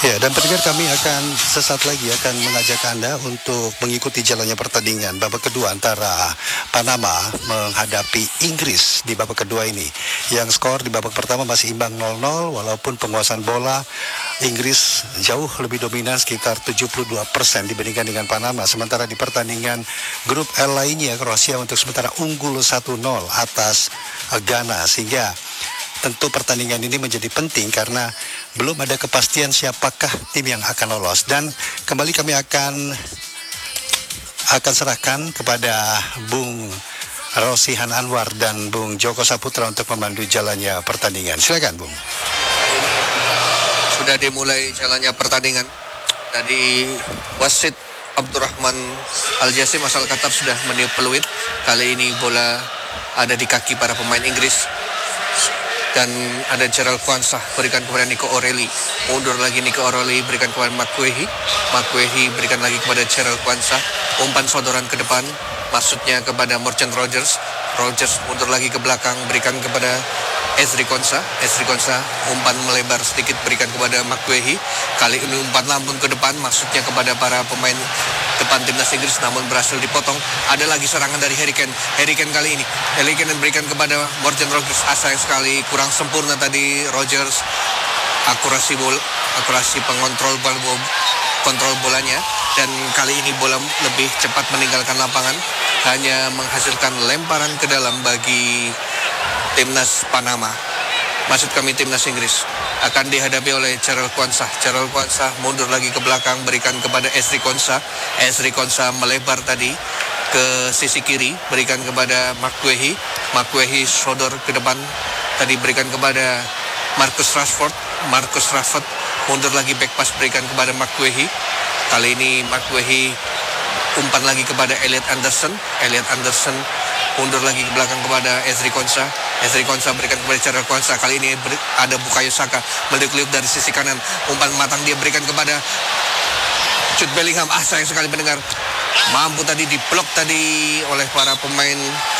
Ya, dan pendengar kami akan sesaat lagi akan mengajak Anda untuk mengikuti jalannya pertandingan babak kedua antara Panama menghadapi Inggris di babak kedua ini. Yang skor di babak pertama masih imbang 0-0 walaupun penguasaan bola Inggris jauh lebih dominan sekitar 72% dibandingkan dengan Panama. Sementara di pertandingan grup L lainnya Kroasia untuk sementara unggul 1-0 atas Ghana, sehingga tentu pertandingan ini menjadi penting karena belum ada kepastian siapakah tim yang akan lolos. Dan kembali kami akan serahkan kepada Bung Rosihan Anwar dan Bung Joko Saputra untuk memandu jalannya pertandingan. Silakan, Bung. Sudah dimulai jalannya pertandingan. Tadi wasit Abdurrahman Al-Jasim asal Qatar sudah meniup peluit. Kali ini bola ada di kaki para pemain Inggris. Dan ada Gerald Kwanzaa berikan kepada Nico O'Reilly, mundur lagi Nico O'Reilly berikan kepada Makwehi berikan lagi kepada Gerald Kwanzaa, umpan sodoran ke depan maksudnya kepada Morgan Rogers mundur lagi ke belakang berikan kepada Ezri Konsa, umpan melebar sedikit berikan kepada Makwehi, kali ini umpan lambung ke depan maksudnya kepada para pemain depan timnas Inggris, namun berhasil dipotong. Ada lagi serangan dari Harry Kane kali ini berikan kepada Morgan Rogers, sayang sekali kurang sempurna tadi Rogers akurasi kontrol bolanya, dan kali ini bola lebih cepat meninggalkan lapangan, hanya menghasilkan lemparan ke dalam bagi timnas Panama. Maksud kami timnas Inggris akan dihadapi oleh Gerald Kwanzaa mundur lagi ke belakang berikan kepada Ezri Konsa melebar tadi ke sisi kiri berikan kepada Makwehi sodor ke depan tadi berikan kepada Marcus Rashford mundur lagi back pass berikan kepada Makwehi, kali ini Makwehi umpan lagi kepada Elliot Anderson mundur lagi ke belakang kepada Ezri Konsa berikan kepada Gerald Kwanzaa, kali ini ada Bukayo Saka meliuk-liuk dari sisi kanan, umpan matang dia berikan kepada Jude Bellingham, sayang sekali pendengar, mampu tadi diblok tadi oleh para pemain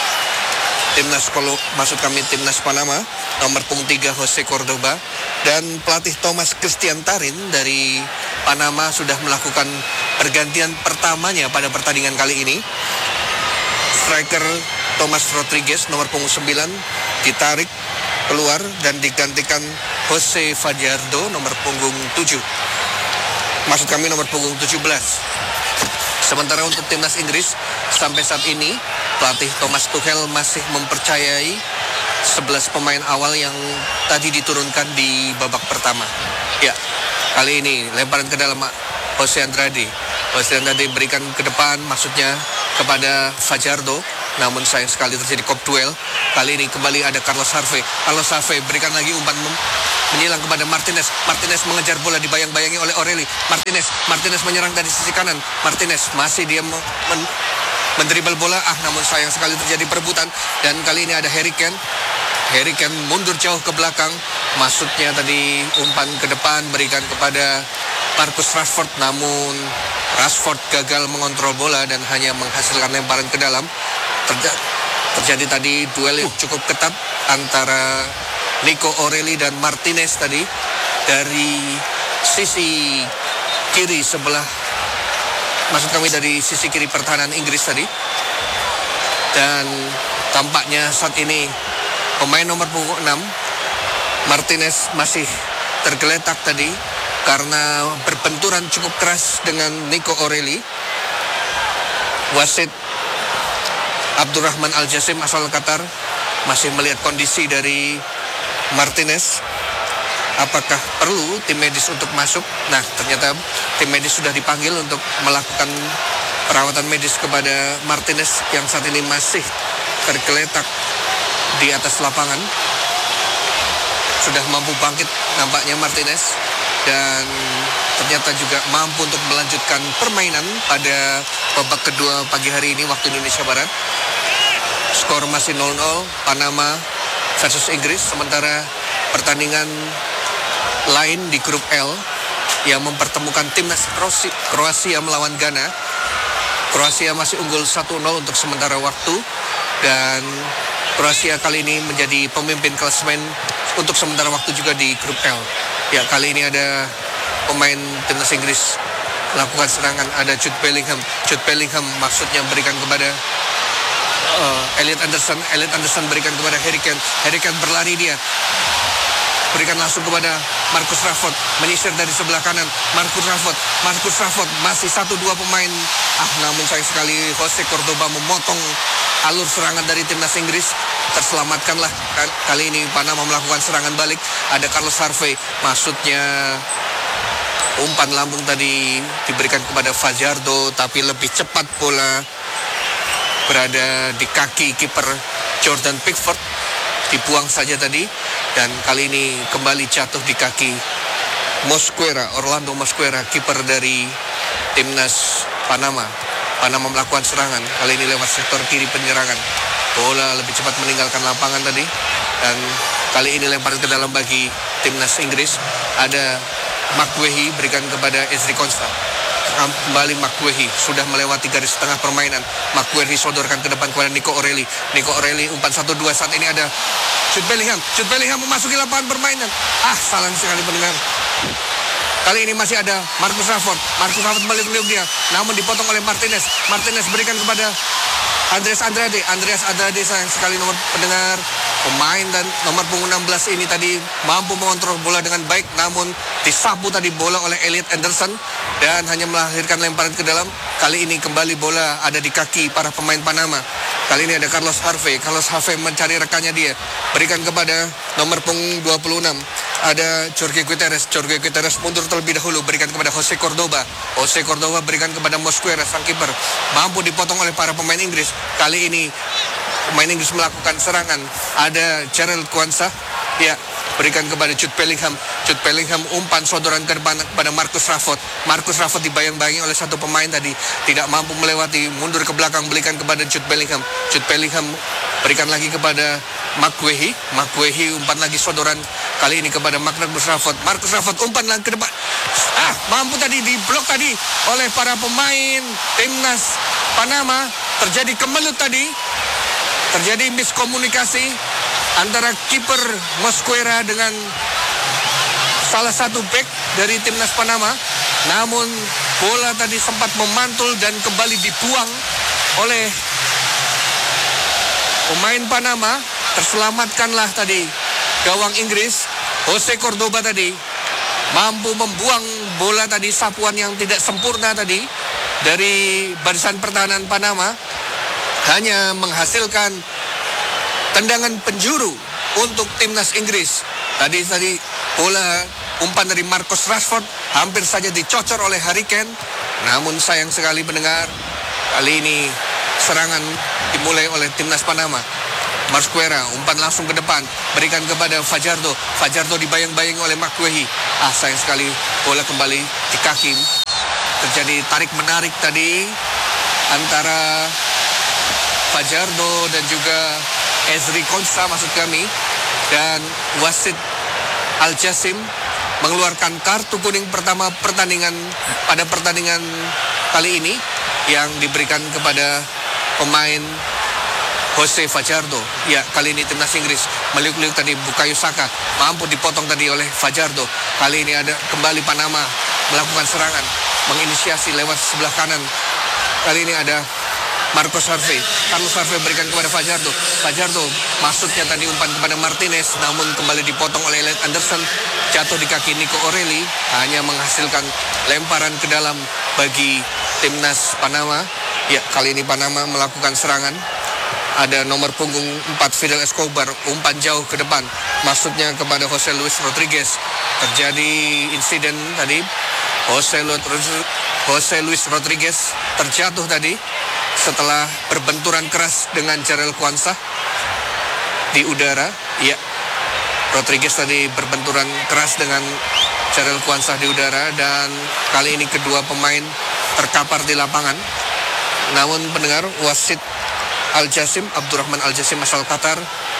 timnas Panama, nomor punggung 3 Jose Cordoba, dan pelatih Thomas Christian Tarin dari Panama sudah melakukan pergantian pertamanya pada pertandingan kali ini. Striker Thomas Rodriguez nomor punggung 9 ditarik keluar dan digantikan Jose Fajardo nomor punggung 7. Maksud kami nomor punggung 17. Sementara untuk timnas Inggris sampai saat ini pelatih Thomas Tuchel masih mempercayai 11 pemain awal yang tadi diturunkan di babak pertama. Ya, kali ini lemparan ke dalam Jose Andrade berikan ke depan maksudnya kepada Fajardo, namun sayang sekali terjadi kop duel. Kali ini kembali ada Carlos Harvey berikan lagi umpan menyilang kepada Martinez mengejar bola dibayang-bayangi oleh O'Reilly. Martinez menyerang dari sisi kanan. Martinez masih dia mendribel bola, namun sayang sekali terjadi perebutan, dan kali ini ada Harry Kane mundur jauh ke belakang, maksudnya tadi umpan ke depan berikan kepada Marcus Rashford, namun Rashford gagal mengontrol bola dan hanya menghasilkan lemparan ke dalam. Terjadi tadi duel yang cukup ketat antara Nico O'Reilly dan Martinez tadi dari sisi kiri sebelah, maksud kami dari sisi kiri pertahanan Inggris tadi. Dan tampaknya saat ini pemain nomor punggung 6 Martinez masih tergeletak tadi karena berbenturan cukup keras dengan Nico O'Reilly. Wasit Abdurrahman Al-Jasim asal Qatar masih melihat kondisi dari Martinez. Apakah perlu tim medis untuk masuk? Nah, ternyata tim medis sudah dipanggil untuk melakukan perawatan medis kepada Martinez yang saat ini masih tergeletak di atas lapangan. Sudah mampu bangkit nampaknya Martinez, dan ternyata juga mampu untuk melanjutkan permainan pada babak kedua pagi hari ini waktu Indonesia Barat. Skor masih 0-0 Panama versus Inggris. Sementara pertandingan lain di grup L yang mempertemukan timnas Kroasia melawan Ghana. Kroasia masih unggul 1-0 untuk sementara waktu, dan Kroasia kali ini menjadi pemimpin klasemen untuk sementara waktu juga di grup L. Ya, kali ini ada pemain timnas Inggris melakukan serangan. Ada Jude Bellingham. Jude Bellingham maksudnya berikan kepada Elliot Anderson. Elliot Anderson berikan kepada Harry Kane. Harry Kane berlari dia. Berikan langsung kepada Marcus Rashford. Menyisir dari sebelah kanan. Marcus Rashford masih 1-2 pemain. Namun sayang sekali Jose Cordoba memotong alur serangan dari timnas Inggris. Terselamatkanlah. Kali ini Panama melakukan serangan balik. Ada Carlos Harvey. Maksudnya umpan lambung tadi diberikan kepada Fajardo, tapi lebih cepat bola berada di kaki kiper Jordan Pickford. Dibuang saja tadi, dan kali ini kembali jatuh di kaki Mosquera, Orlando Mosquera, kiper dari timnas Panama. Panama melakukan serangan, kali ini lewat sektor kiri penyerangan. Bola lebih cepat meninggalkan lapangan tadi, dan kali ini lemparan ke dalam bagi timnas Inggris. Ada McWehi berikan kepada Ezri Konsa. Kembali McWehi sudah melewati garis tengah permainan. McWehi sodorkan ke depan kepada Nico O'Reilly. Nico O'Reilly umpan 1-2. Saat ini ada Jude Bellingham. Jude Bellingham memasuki lapangan permainan. Salah sekali pendengar. Kali ini masih ada Marcus Rashford. Marcus Rashford meliuk-liuk dia, namun dipotong oleh Martinez. Martinez berikan kepada Andreas Andrade. Sayang sekali nomor pendengar, pemain dan nomor punggung 16 ini tadi mampu mengontrol bola dengan baik, namun disapu tadi bola oleh Elliot Anderson dan hanya melahirkan lemparan ke dalam. Kali ini kembali bola ada di kaki para pemain Panama. Kali ini ada Carlos Harvey. Carlos Harvey mencari rekannya dia. Berikan kepada nomor punggung 26. Ada Jorge Guterres. Jorge Guterres mundur terlebih dahulu. Berikan kepada Jose Cordoba. Jose Cordoba berikan kepada Mosquera, sang kiper. Mampu dipotong oleh para pemain Inggris. Kali ini pemain Inggris melakukan serangan. Ada Jarell Quansah. Ya, berikan kepada Jude Bellingham. Jude Bellingham umpan sodoran ke depan kepada Marcus Rashford. Marcus Rashford dibayang-bayangi oleh satu pemain tadi, tidak mampu melewati, mundur ke belakang, berikan kepada Jude Bellingham. Jude Bellingham berikan lagi kepada McWehi. McWehi umpan lagi sodoran, kali ini kepada Marcus Rashford. Marcus Rashford umpan lagi ke depan. Mampu tadi diblok tadi oleh para pemain timnas Panama. Terjadi kemelut tadi. Terjadi miskomunikasi antara kiper Mosquera dengan salah satu bek dari timnas Panama. Namun bola tadi sempat memantul dan kembali dibuang oleh pemain Panama. Terselamatkanlah tadi gawang Inggris. Jose Cordoba tadi mampu membuang bola tadi, sapuan yang tidak sempurna tadi dari barisan pertahanan Panama, hanya menghasilkan tendangan penjuru untuk timnas Inggris. Tadi bola umpan dari Marcus Rashford hampir saja dicocor oleh Harry Kane. Namun sayang sekali pendengar, kali ini serangan dimulai oleh timnas Panama. Mosquera umpan langsung ke depan, berikan kepada Fajardo. Fajardo dibayang-bayangi oleh McWehi. Sayang sekali bola kembali di kaki. Terjadi tarik-menarik tadi antara Fajardo dan juga Ezri Konsa maksud kami, dan wasit Al-Jassim mengeluarkan kartu kuning pertama pada pertandingan kali ini yang diberikan kepada pemain Jose Fajardo. Ya, kali ini timnas Inggris meliuk-liuk tadi Bukayo Saka, mampu dipotong tadi oleh Fajardo. Kali ini ada kembali Panama melakukan serangan, menginisiasi lewat sebelah kanan. Kali ini ada Marcus Harvey. Carlos Harvey berikan kepada Fajardo. Fajardo maksudnya tadi umpan kepada Martinez, namun kembali dipotong oleh Elliot Anderson. Jatuh di kaki Nico O'Reilly, hanya menghasilkan lemparan ke dalam bagi timnas Panama. Ya, kali ini Panama melakukan serangan. Ada nomor punggung 4 Fidel Escobar, umpan jauh ke depan, maksudnya kepada Jose Luis Rodriguez. Terjadi insiden tadi, Jose Luis Rodriguez terjatuh tadi setelah berbenturan keras dengan Jarell Quansah di udara. Ya, Rodriguez tadi berbenturan keras dengan Jarell Quansah di udara, dan kali ini kedua pemain terkapar di lapangan. Namun pendengar, wasit Al-Jassim, Abdurrahman Al-Jassim asal Qatar,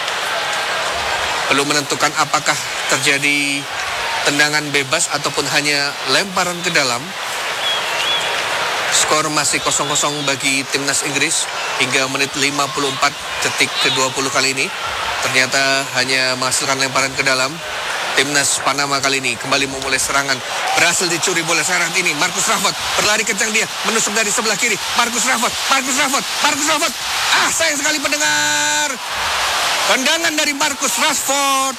belum menentukan apakah terjadi tendangan bebas ataupun hanya lemparan ke dalam. Skor masih 0-0 bagi timnas Inggris hingga menit 54 detik ke-20 kali ini. Ternyata hanya menghasilkan lemparan ke dalam. timnas Panama kali ini kembali memulai serangan. Berhasil dicuri bola saat ini. Marcus Rashford berlari kencang, dia menusuk dari sebelah kiri. Marcus Rashford. Sayang sekali pendengar. Tendangan dari Marcus Rashford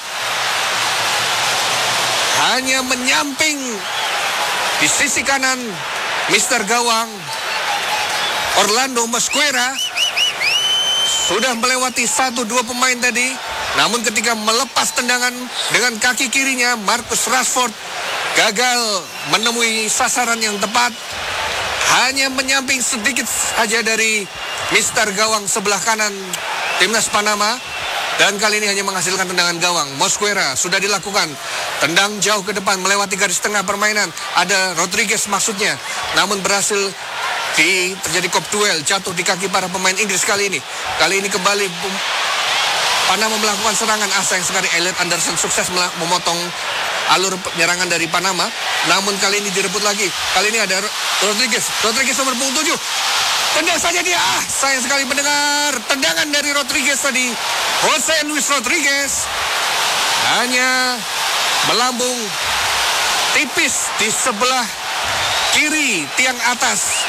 hanya menyamping di sisi kanan Mister Gawang Orlando Mosquera. Sudah melewati 1-2 pemain tadi. Namun ketika melepas tendangan dengan kaki kirinya, Marcus Rashford gagal menemui sasaran yang tepat. Hanya menyamping sedikit saja dari Mister Gawang sebelah kanan timnas Panama. Dan kali ini hanya menghasilkan tendangan gawang. Mosquera sudah dilakukan. Tendang jauh ke depan melewati garis tengah permainan. Ada Rodriguez maksudnya. Namun berhasil terjadi kop duel, jatuh di kaki para pemain Inggris kali ini. Kali ini kembali Panama melakukan serangan. Sayang sekali Elliot Anderson sukses memotong alur penyerangan dari Panama. Namun kali ini direbut lagi. Kali ini ada Rodriguez nomor punggung 7. Tendang saja dia. Sayang sekali mendengar tendangan dari Rodriguez tadi. Jose Luis Rodriguez hanya melambung tipis di sebelah kiri tiang atas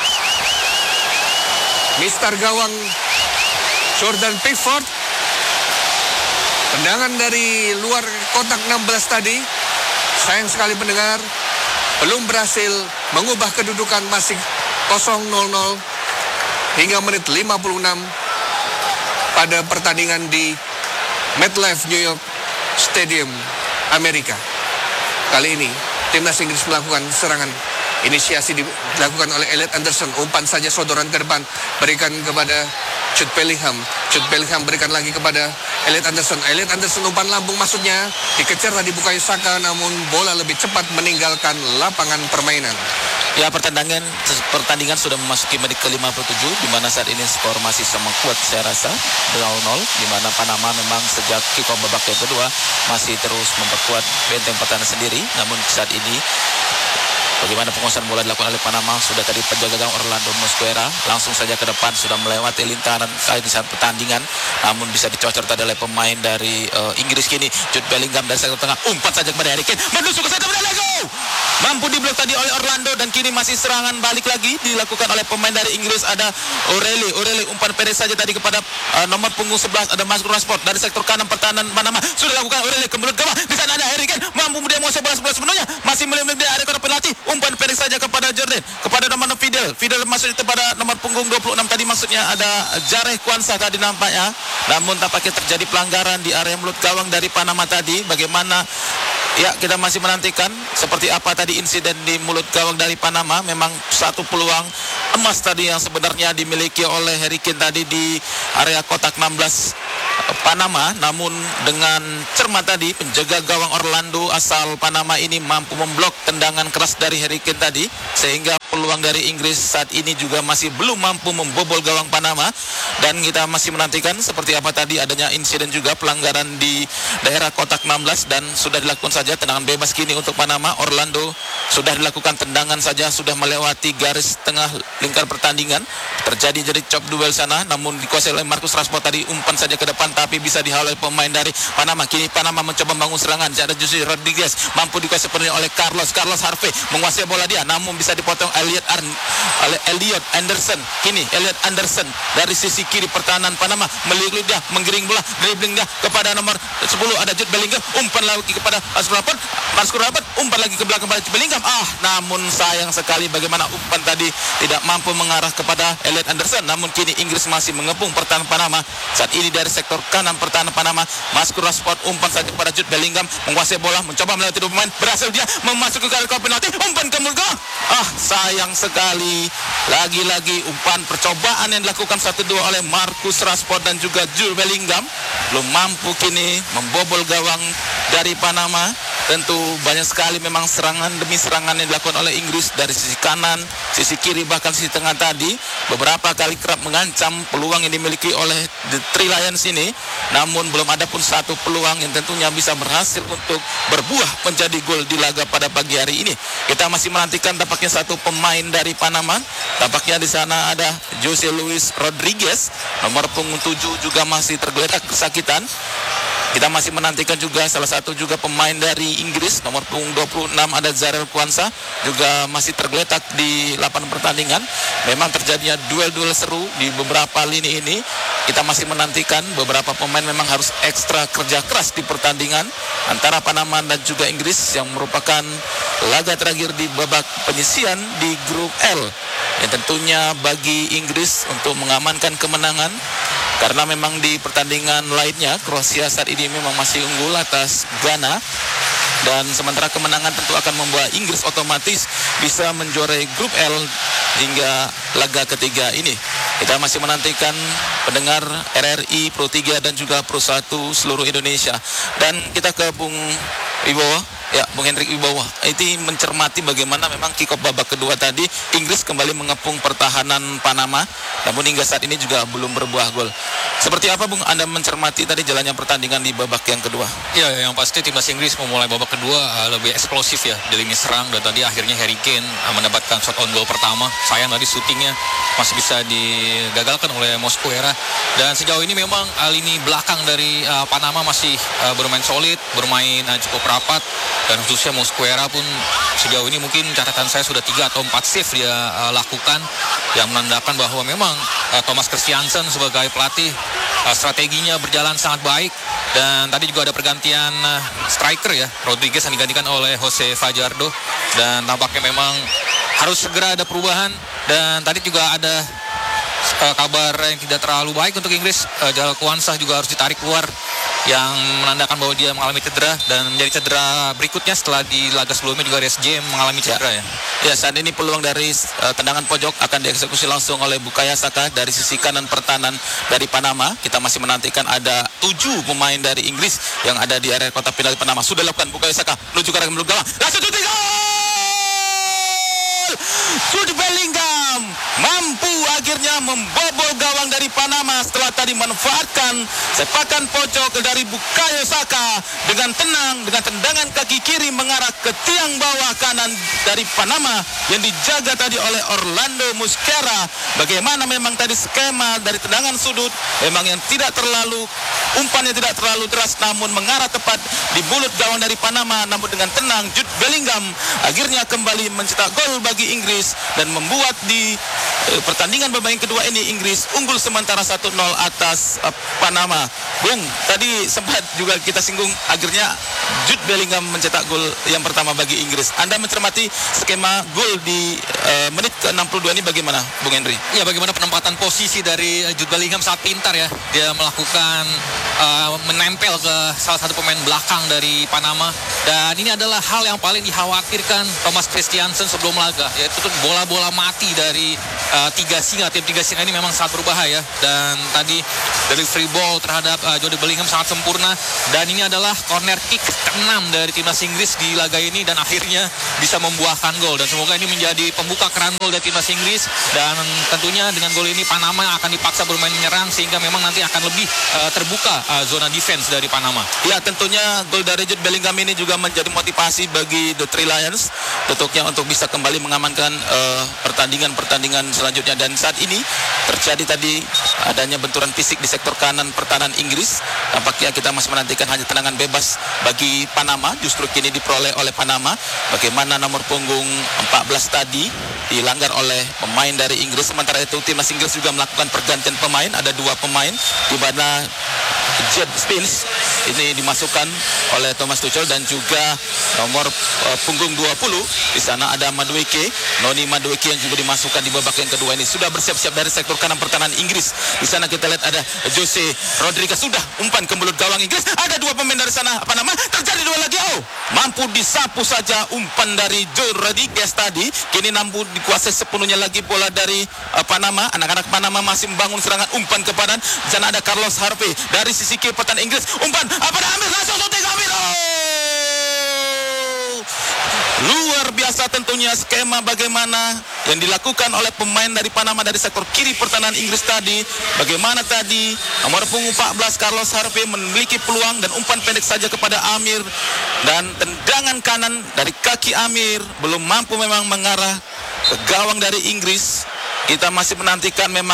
Mister Gawang Jordan Pickford. Tendangan dari luar kotak 16 tadi. Sayang sekali pendengar, belum berhasil mengubah kedudukan, masih 0-0 hingga menit 56 pada pertandingan di MetLife New York Stadium Amerika. Kali ini timnas Inggris melakukan serangan. Inisiasi dilakukan oleh Elliot Anderson. Umpan saja sodoran ke depan, berikan kepada Jude Bellingham. Jude Bellingham berikan lagi kepada Elliot Anderson. Elliot Anderson umpan lambung maksudnya. Dikejar tadi Bukayo Saka, namun bola lebih cepat meninggalkan lapangan permainan. Ya, pertandingan sudah memasuki menit ke-57, di mana saat ini skor masih sama kuat saya rasa 0-0, di mana Panama memang sejak kick-off babak yang kedua masih terus memperkuat benteng pertahanan sendiri. Namun saat ini bagaimana penguasaan bola dilakukan oleh Panama, sudah tadi penjaga gawang Orlando Mosquera langsung saja ke depan, sudah melewati lintaran di saat pertandingan, namun bisa dicocor tadi oleh pemain dari Inggris kini. Jude Bellingham dari sektor tengah, umpat saja kepada Harry Kane, menusuk ke sana, mampu diblok tadi oleh Orlando, dan kini masih serangan balik lagi dilakukan oleh pemain dari Inggris. Ada O'Reilly umpan pendek saja tadi kepada nomor punggung 11, ada Marcus Rashford dari sektor kanan pertahanan Panama, sudah dilakukan O'Reilly ke mulut gawang, di sana ada Harry Kane, mampu dia menguasai bola sepenuhnya, masih melempar di area kotak penalti, umpan pendek saja kepada Jordan, kepada nomor Fidel maksudnya kepada nomor punggung 26 tadi, maksudnya ada Jareh Kwanza tadi nampaknya. Namun tampaknya terjadi pelanggaran di area mulut gawang dari Panama tadi. Bagaimana? Ya, kita masih menantikan seperti apa tadi insiden di mulut gawang dari Panama. Memang satu peluang emas tadi yang sebenarnya dimiliki oleh Harry Kane tadi di area kotak 16 Panama. Namun dengan cermat tadi penjaga gawang Orlando asal Panama ini mampu memblok tendangan keras dari Harry Kane tadi, sehingga peluang dari Inggris saat ini juga masih belum mampu membobol gawang Panama. Dan kita masih menantikan seperti apa tadi adanya insiden juga pelanggaran di daerah kotak 16, dan sudah dilakukan saja tendangan bebas kini untuk Panama. Orlando sudah dilakukan tendangan saja, sudah melewati garis tengah lingkar pertandingan. Terjadi jadi chop duel sana, namun dikuasai oleh Marcus Rashford tadi, umpan saja ke depan tapi bisa dihalau oleh pemain dari Panama. Kini Panama mencoba membangun serangan. Ada Jose Rodriguez, mampu dikuasai penuhnya oleh Carlos Harvey, menguasai bola dia, namun bisa dipotong Elliot Anderson. Kini Elliot Anderson dari sisi kiri pertahanan Panama melirik dia, menggiring bola, dribbling dia kepada nomor 10 ada Jude Bellingham, umpan lagi kepada Marcus Rashford, umpan lagi ke belakang kepada Jude Bellingham. Namun sayang sekali bagaimana umpan tadi tidak mampu mengarah kepada Elliot Anderson. Namun kini Inggris masih mengepung pertahanan Panama. Saat ini dari sektor kanan pertahanan Panama, Marcus Rashford umpan saja kepada Jude Bellingham, menguasai bola, mencoba melewati dua pemain, berhasil dia memasuki ke area penalti, umpan ke mulut gawang. Sayang sekali, lagi-lagi umpan percobaan yang dilakukan 1-2 oleh Marcus Rashford dan juga Jude Bellingham belum mampu kini membobol gawang dari Panama. Tentu banyak sekali memang serangan demi serangan yang dilakukan oleh Inggris dari sisi kanan, sisi kiri, bahkan sisi tengah tadi. Beberapa kali kerap mengancam peluang yang dimiliki oleh The Three Lions ini, namun belum ada pun satu peluang yang tentunya bisa berhasil untuk berbuah menjadi gol di laga pada pagi hari ini. Kita masih menantikan tampaknya satu pemain dari Panama. Tampaknya di sana ada Jose Luis Rodriguez, nomor punggung 7 juga masih tergeletak kesakitan. Kita masih menantikan juga salah satu juga pemain dari Inggris, nomor punggung 26 ada Zarel Kwanza, juga masih tergeletak di lapangan pertandingan. Memang terjadinya duel-duel seru di beberapa lini ini. Kita masih menantikan beberapa pemain memang harus ekstra kerja keras di pertandingan antara Panama dan juga Inggris yang merupakan laga terakhir di babak penyisian di grup L. Yang tentunya bagi Inggris untuk mengamankan kemenangan, karena memang di pertandingan lainnya Kroasia saat ini memang masih unggul atas Ghana, dan sementara kemenangan tentu akan membawa Inggris otomatis bisa menjuarai grup L hingga laga ketiga ini. Kita masih menantikan pendengar RRI Pro 3 dan juga Pro 1 seluruh Indonesia. Dan kita ke Bung Wibowo. Ya, Bung Hendrik Wibowo, itu mencermati bagaimana memang kick off babak kedua tadi Inggris kembali mengepung pertahanan Panama, namun hingga saat ini juga belum berbuah gol. Seperti apa Bung Anda mencermati tadi jalannya pertandingan di babak yang kedua? Ya, yang pasti timnas Inggris memulai babak kedua lebih eksplosif ya di lini serang, dan tadi akhirnya Harry Kane mendapatkan shot on goal pertama. Sayang tadi syutingnya masih bisa digagalkan oleh Mosquera, dan sejauh ini memang lini belakang dari Panama masih bermain solid, bermain cukup rapat, dan khususnya Mosquera pun sejauh ini mungkin catatan saya sudah 3 atau 4 save dia lakukan, yang menandakan bahwa memang Thomas Christiansen sebagai pelatih strateginya berjalan sangat baik. Dan tadi juga ada pergantian striker ya, Rodriguez yang digantikan oleh Jose Fajardo, dan tampaknya memang harus segera ada perubahan. Dan tadi juga ada kabar yang tidak terlalu baik untuk Inggris, Jalal Kwanza juga harus ditarik keluar, yang menandakan bahwa dia mengalami cedera, dan menjadi cedera berikutnya setelah di laga sebelumnya juga RSJ mengalami cedera ya. Ya, saat ini peluang dari tendangan pojok akan dieksekusi langsung oleh Bukayo Saka dari sisi kanan pertahanan dari Panama. Kita masih menantikan ada 7 pemain dari Inggris yang ada di area kotak penalti Panama. Sudah lakukan Bukayo Saka menuju ke arah belakang gawang. Langsung shooting gol! Jude Bellingham mampu akhirnya membobol gawang dari Panama setelah tadi memanfaatkan sepakan pojok dari Bukayo Saka dengan tenang, dengan tendangan kaki kiri mengarah ke tiang bawah kanan dari Panama yang dijaga tadi oleh Orlando Mosquera. Bagaimana memang tadi skema dari tendangan sudut memang yang tidak terlalu, umpannya tidak terlalu deras, namun mengarah tepat di mulut gawang dari Panama. Namun dengan tenang Jude Bellingham akhirnya kembali mencetak gol bagi Inggris dan membuat di pertandingan babak yang kedua ini Inggris unggul sementara 1-0 atas Panama. Bung, tadi sempat juga kita singgung akhirnya Jude Bellingham mencetak gol yang pertama bagi Inggris. Anda mencermati skema gol di menit ke-62 ini bagaimana, Bung Henry? Ya, bagaimana penempatan posisi dari Jude Bellingham sangat pintar ya. Dia melakukan menempel ke salah satu pemain belakang dari Panama, dan ini adalah hal yang paling dikhawatirkan Thomas Christiansen sebelum laga, yaitu bola-bola mati dari tiga singa. Tim tiga singa ini memang sangat berbahaya, dan tadi dari free ball terhadap Jude Bellingham sangat sempurna, dan ini adalah corner kick ke-6 dari timnas Inggris di laga ini, dan akhirnya bisa membuahkan gol. Dan semoga ini menjadi pembuka keran gol dari timnas Inggris, dan tentunya dengan gol ini Panama akan dipaksa bermain menyerang sehingga memang nanti akan lebih terbuka zona defense dari Panama. Ya, tentunya gol dari Jude Bellingham ini juga menjadi motivasi bagi The Three Lions tentunya untuk bisa kembali mengamankan pertandingan selanjutnya. Dan saat ini terjadi tadi adanya benturan fisik di sektor kanan pertahanan Inggris. Tampaknya kita masih menantikan hanya tendangan bebas bagi Panama, justru kini diperoleh oleh Panama. Bagaimana nomor punggung 14 tadi dilanggar oleh pemain dari Inggris. Sementara itu timnas Inggris juga melakukan pergantian pemain, ada 2 pemain di mana Jed Spence ini dimasukkan oleh Thomas Tuchel, dan juga nomor punggung 20 di sana ada Madueke, Noni Madueke yang juga dimasukkan di babak yang kedua ini. Sudah bersiap-siap dari sektor kanan pertahanan Inggris. Di sana kita lihat ada Jose Rodriguez, sudah umpan ke mulut gawang Inggris. Ada 2 pemain dari sana Panama, terjadi 2 lagi. Mampu disapu saja umpan dari Joe Rodriguez tadi. Kini mampu dikuasai sepenuhnya lagi bola dari Panama. Anak-anak Panama masih membangun serangan umpan ke badan. Di sana ada Carlos Harvey dari sisi kiri pertahanan Inggris. Umpan apa Amir, langsung shooting Amir. Luar biasa tentunya skema bagaimana yang dilakukan oleh pemain dari Panama dari sektor kiri pertahanan Inggris tadi. Bagaimana tadi nomor punggung 14 Carlos Harvey memiliki peluang dan umpan pendek saja kepada Amir, dan tendangan kanan dari kaki Amir belum mampu memang mengarah ke gawang dari Inggris. Kita masih menantikan memang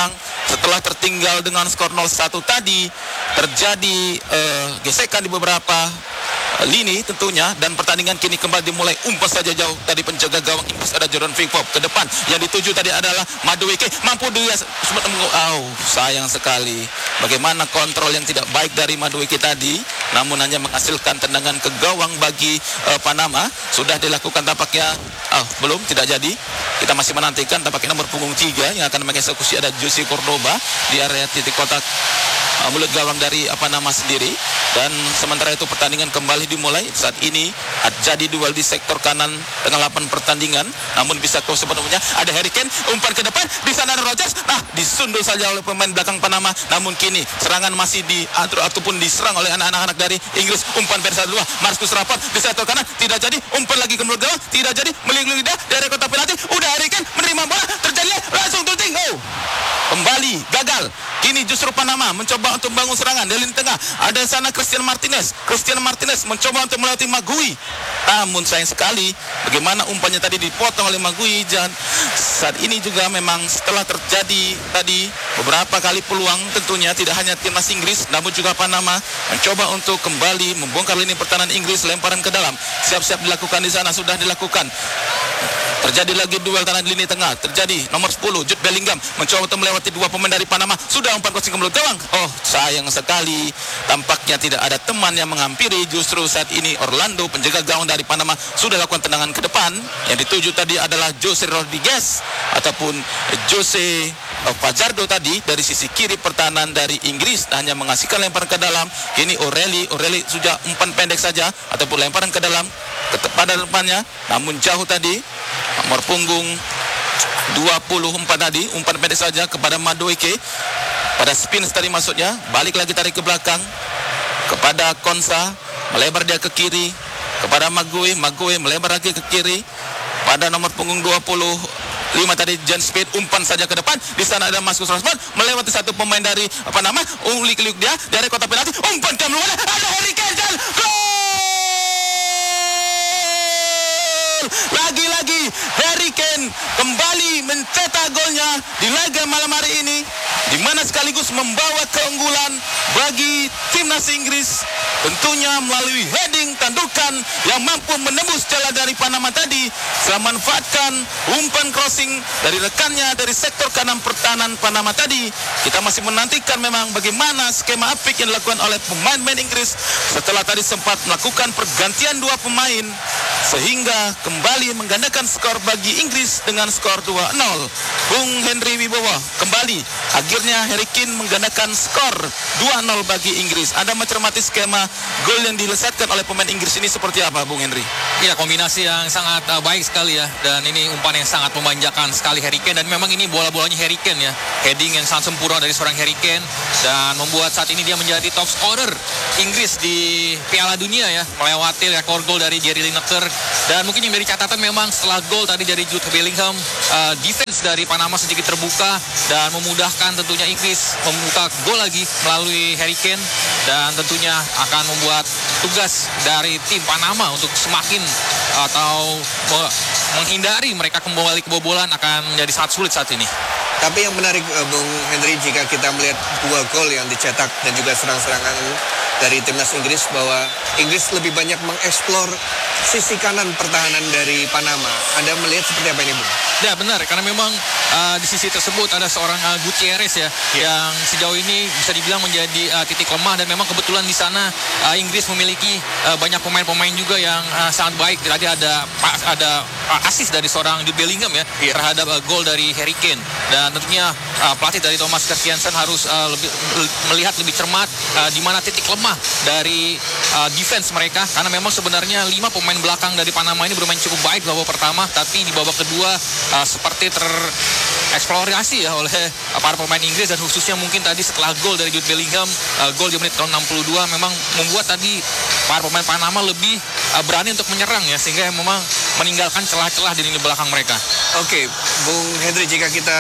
setelah tertinggal dengan skor 0-1 tadi terjadi gesekan di beberapa lini tentunya, dan pertandingan kini kembali dimulai. Umpan saja jauh tadi penjaga gawang Inggris ada Jordan Pickford ke depan. Yang dituju tadi adalah Madueke, mampu dia sayang sekali bagaimana kontrol yang tidak baik dari Madueke tadi, namun hanya menghasilkan tendangan ke gawang bagi Panama. Sudah dilakukan tampaknya belum, tidak jadi. Kita masih menantikan, tampaknya nomor punggung 3 yang akan mengeksekusi ada Jose Cordoba di area titik kotak mulut gawang dari sendiri. Dan sementara itu pertandingan kembali dimulai. Saat ini jadi duel di sektor kanan tengah 8 pertandingan, namun bisa kau sepenuhnya ada Harry Kane, umpan ke depan, di sana ada Rodgers, disundul saja oleh pemain belakang Panama. Namun kini serangan masih diatur ataupun diserang oleh anak-anak dari Inggris. Umpan pada saat 2, Marcus Rashford di sektor kanan, tidak jadi. Umpan lagi ke mulut gawang, tidak jadi. Meliuk-liuk dia dari kotak penalti, udah Harry Kane menerima bola, terjadi langsung tulting. Kembali gagal. Kini justru Panama mencoba untuk membangun serangan dari lini tengah. Ada sana Christian Martinez mencoba untuk melewati Magui. Namun sayang sekali bagaimana umpannya tadi dipotong oleh Magui. Dan saat ini juga memang setelah terjadi tadi beberapa kali peluang, tentunya tidak hanya timnas Inggris namun juga Panama mencoba untuk kembali membongkar lini pertahanan Inggris. Lemparan ke dalam siap-siap dilakukan di sana, sudah dilakukan. Terjadi lagi duel tangan di lini tengah. Terjadi nomor 10 Jude Bellingham mencoba untuk melewati 2 pemain dari Panama. Sudah umpan crossing ke mulut gawang. Sayang sekali. Tampaknya tidak ada teman yang menghampiri. Justru saat ini Orlando, penjaga gawang dari Panama, sudah lakukan tendangan ke depan. Yang dituju tadi adalah Jose Rodriguez ataupun Jose Fajardo tadi dari sisi kiri pertahanan dari Inggris, hanya menghasilkan lemparan ke dalam. Kini O'Reilly sudah umpan pendek saja ataupun lemparan ke dalam pada depannya, namun jauh tadi. Nomor punggung 24 tadi, umpan pendek saja kepada Madueke pada spin tadi maksudnya. Balik lagi tarik ke belakang kepada Konsa, melebar dia ke kiri kepada Magui melebar lagi ke kiri pada nomor punggung 25 tadi John Speed. Umpan saja ke depan, di sana ada Marcus Rashford melewati satu pemain dari Panama. Liuk dia dari kotak penalti, umpan ke luar, ada Harry Kane dan gol! Lagi-lagi Harry Kane kembali mencetak golnya di laga malam hari ini, di mana sekaligus membawa keunggulan bagi timnas Inggris, tentunya melalui heading tandukan yang mampu menembus celah dari Panama tadi, setelah memanfaatkan umpan crossing dari rekannya dari sektor kanan pertahanan Panama tadi. Kita masih menantikan memang bagaimana skema apik yang dilakukan oleh pemain-pemain Inggris setelah tadi sempat melakukan pergantian 2 pemain, sehingga kembali menggandakan skor bagi Inggris dengan skor 2-0. Bung Henry Wibowo kembali, akhirnya Harry Kane menggandakan skor 2-0 bagi Inggris. Anda mencermati skema gol yang dilesatkan oleh pemain Inggris ini seperti apa, Bung Henry? Iya, kombinasi yang sangat baik sekali ya, dan ini umpan yang sangat memanjakan sekali Harry Kane, dan memang ini bola-bolanya Harry Kane ya, heading yang sangat sempurna dari seorang Harry Kane, dan membuat saat ini dia menjadi top scorer Inggris di Piala Dunia ya, melewati rekor gol dari Gary Lineker. Dan mungkin yang dari catatan memang setelah gol tadi dari Jude Bellingham, defense dari Panama sedikit terbuka dan memudahkan tentunya Inggris membuka gol lagi melalui Harry Kane, dan tentunya akan membuat tugas dari tim Panama untuk semakin atau menghindari mereka kembali kebobolan akan menjadi sangat sulit saat ini. Tapi yang menarik Bung Henry, jika kita melihat 2 gol yang dicetak dan juga serang-serangan dari timnas Inggris, bahwa Inggris lebih banyak mengeksplor sisi kanan pertahanan dari Panama. Anda melihat seperti apa ini, Bung? Ya benar, karena memang di sisi tersebut ada seorang Gutierrez ya, yang sejauh ini bisa dibilang menjadi titik lemah, dan memang kebetulan di sana Inggris memiliki banyak pemain-pemain juga yang sangat baik. Tadi ada assist dari seorang Jude Bellingham ya, terhadap gol dari Harry Kane, dan tentunya pelatih dari Thomas Christiansen harus melihat lebih cermat di mana titik lemah dari defense mereka, karena memang sebenarnya 5 pemain belakang dari Panama ini bermain cukup baik di babak pertama, tapi di babak kedua seperti tereksplorasi ya oleh para pemain Inggris, dan khususnya mungkin tadi setelah gol dari Jude Bellingham, gol di menit ke-62 memang membuat tadi para pemain Panama lebih berani untuk menyerang ya, sehingga memang meninggalkan celah-celah di lini belakang mereka. Oke, Bung Henry, jika kita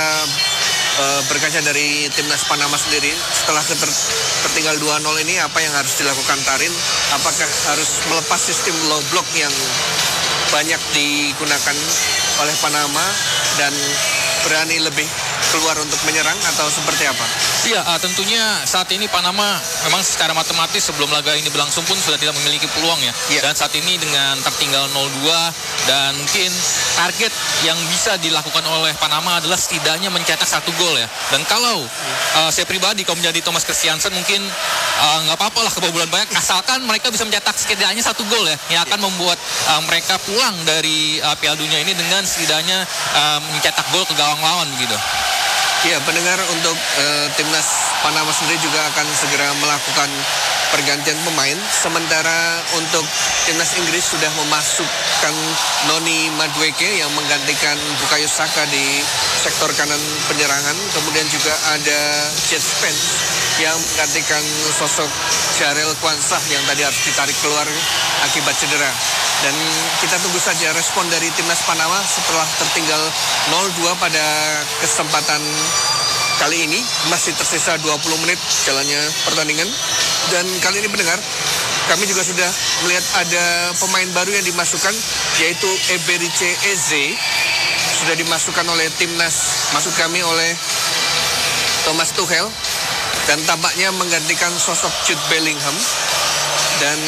berkaca dari timnas Panama sendiri, setelah tertinggal 2-0 ini, apa yang harus dilakukan Tarin? Apakah harus melepas sistem low block yang banyak digunakan oleh Panama dan berani lebih keluar untuk menyerang atau seperti apa? Iya, tentunya saat ini Panama memang secara matematis sebelum laga ini berlangsung pun sudah tidak memiliki peluang ya. Iya. Dan saat ini dengan tertinggal 0-2 dan mungkin target yang bisa dilakukan oleh Panama adalah setidaknya mencetak 1 gol ya. Dan kalau saya pribadi kalau menjadi Thomas Christiansen mungkin nggak apa-apa lah kebobolan banyak asalkan mereka bisa mencetak setidaknya 1 gol ya yang akan membuat mereka pulang dari Piala Dunia ini dengan setidaknya mencetak gol ke gawang lawan begitu. Ya, pendengar, untuk timnas Panama sendiri juga akan segera melakukan pergantian pemain. Sementara untuk timnas Inggris sudah memasukkan Noni Madueke yang menggantikan Bukayo Saka di sektor kanan penyerangan. Kemudian juga ada Jet Spence yang menggantikan sosok Jarel Kwansah yang tadi harus ditarik keluar akibat cedera. Dan kita tunggu saja respon dari timnas Panama setelah tertinggal 0-2 pada kesempatan kali ini. Masih tersisa 20 menit jalannya pertandingan. Dan kali ini pendengar, kami juga sudah melihat ada pemain baru yang dimasukkan, yaitu Eberice Eze. Sudah dimasukkan oleh timnas, maksud kami oleh Thomas Tuchel. Dan tampaknya menggantikan sosok Jude Bellingham. Dan